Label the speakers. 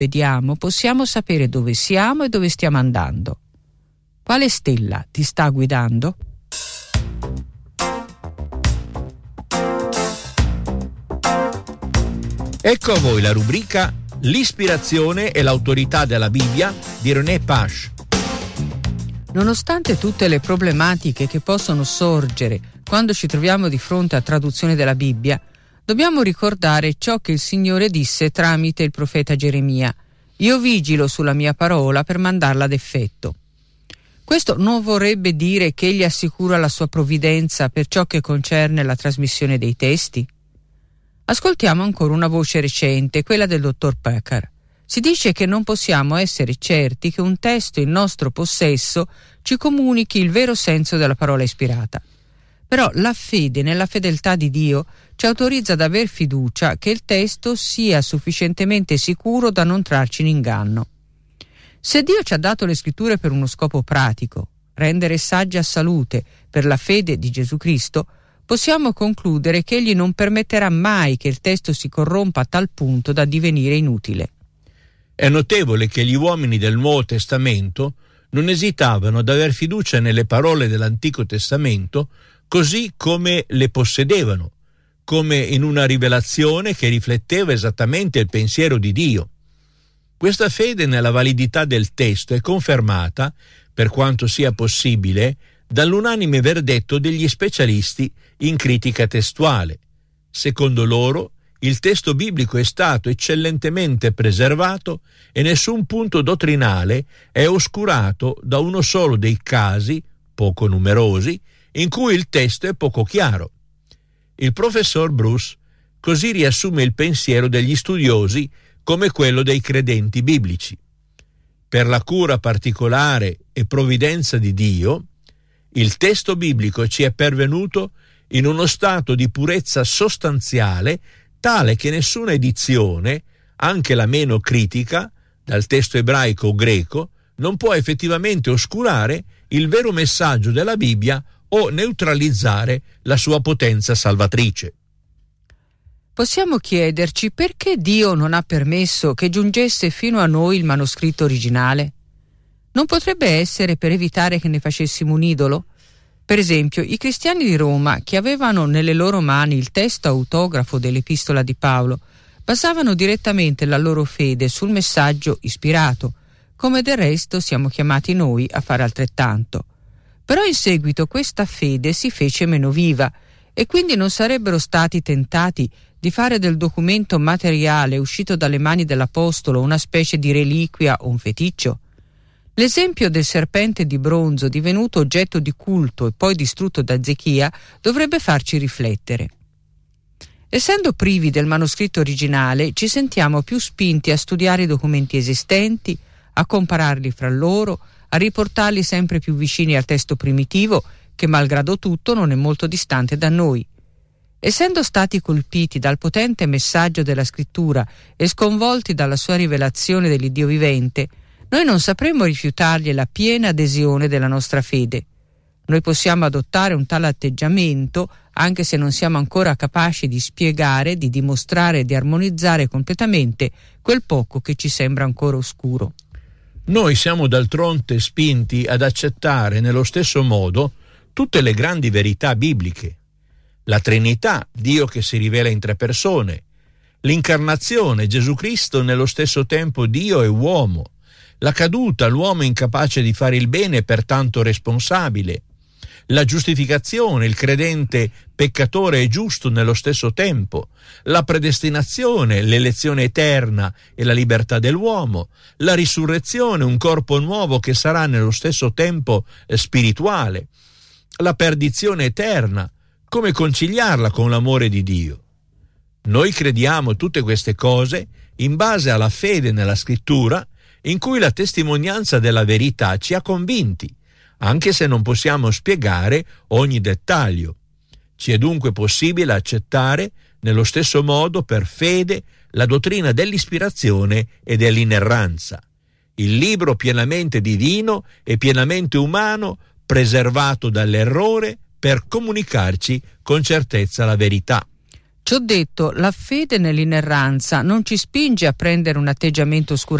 Speaker 1: vediamo, possiamo sapere dove siamo e dove stiamo andando. Quale stella ti sta guidando?
Speaker 2: Ecco a voi la rubrica L'ispirazione e l'autorità della Bibbia di René Pache.
Speaker 1: Nonostante tutte le problematiche che possono sorgere quando ci troviamo di fronte a traduzione della Bibbia, dobbiamo ricordare ciò che il Signore disse tramite il profeta Geremia: io vigilo sulla mia parola per mandarla ad effetto. Questo non vorrebbe dire che egli assicura la sua provvidenza per ciò che concerne la trasmissione dei testi? Ascoltiamo ancora una voce recente, quella del dottor Packer. Si dice che non possiamo essere certi che un testo in nostro possesso ci comunichi il vero senso della parola ispirata. Però la fede nella fedeltà di Dio ci autorizza ad aver fiducia che il testo sia sufficientemente sicuro da non trarci in inganno. Se Dio ci ha dato le scritture per uno scopo pratico, rendere saggi a salute per la fede di Gesù Cristo, possiamo concludere che egli non permetterà mai che il testo si corrompa a tal punto da divenire inutile.
Speaker 2: È notevole che gli uomini del Nuovo Testamento non esitavano ad aver fiducia nelle parole dell'Antico Testamento così come le possedevano, come in una rivelazione che rifletteva esattamente il pensiero di Dio. Questa fede nella validità del testo è confermata, per quanto sia possibile, dall'unanime verdetto degli specialisti in critica testuale. Secondo loro, il testo biblico è stato eccellentemente preservato e nessun punto dottrinale è oscurato da uno solo dei casi, poco numerosi, in cui il testo è poco chiaro. Il professor Bruce così riassume il pensiero degli studiosi come quello dei credenti biblici. Per la cura particolare e provvidenza di Dio, il testo biblico ci è pervenuto in uno stato di purezza sostanziale tale che nessuna edizione, anche la meno critica, dal testo ebraico o greco, non può effettivamente oscurare il vero messaggio della Bibbia o neutralizzare la sua potenza salvatrice.
Speaker 1: Possiamo chiederci perché Dio non ha permesso che giungesse fino a noi il manoscritto originale? Non potrebbe essere per evitare che ne facessimo un idolo? Per esempio, i cristiani di Roma, che avevano nelle loro mani il testo autografo dell'Epistola di Paolo, basavano direttamente la loro fede sul messaggio ispirato, come del resto siamo chiamati noi a fare altrettanto. Però in seguito questa fede si fece meno viva e quindi non sarebbero stati tentati di fare del documento materiale uscito dalle mani dell'Apostolo una specie di reliquia o un feticcio. L'esempio del serpente di bronzo divenuto oggetto di culto e poi distrutto da Ezechia dovrebbe farci riflettere. Essendo privi del manoscritto originale, ci sentiamo più spinti a studiare i documenti esistenti, a compararli fra loro, a riportarli sempre più vicini al testo primitivo, che malgrado tutto non è molto distante da noi. Essendo stati colpiti dal potente messaggio della Scrittura e sconvolti dalla sua rivelazione dell'Iddio vivente, noi non sapremo rifiutargli la piena adesione della nostra fede. Noi possiamo adottare un tale atteggiamento anche se non siamo ancora capaci di spiegare, di dimostrare e di armonizzare completamente quel poco che ci sembra ancora oscuro.
Speaker 2: Noi siamo d'altronde spinti ad accettare nello stesso modo tutte le grandi verità bibliche. La Trinità, Dio che si rivela in tre persone, l'incarnazione, Gesù Cristo nello stesso tempo Dio e uomo, la caduta, l'uomo incapace di fare il bene e pertanto responsabile, la giustificazione, il credente peccatore e giusto nello stesso tempo, la predestinazione, l'elezione eterna e la libertà dell'uomo, la risurrezione, un corpo nuovo che sarà nello stesso tempo spirituale, la perdizione eterna, come conciliarla con l'amore di Dio. Noi crediamo tutte queste cose in base alla fede nella Scrittura, in cui la testimonianza della verità ci ha convinti, anche se non possiamo spiegare ogni dettaglio. Ci è dunque possibile accettare nello stesso modo per fede la dottrina dell'ispirazione e dell'inerranza, il libro pienamente divino e pienamente umano, preservato dall'errore per comunicarci con certezza la verità.
Speaker 1: Ci ho detto, la fede nell'inerranza non ci spinge a prendere un atteggiamento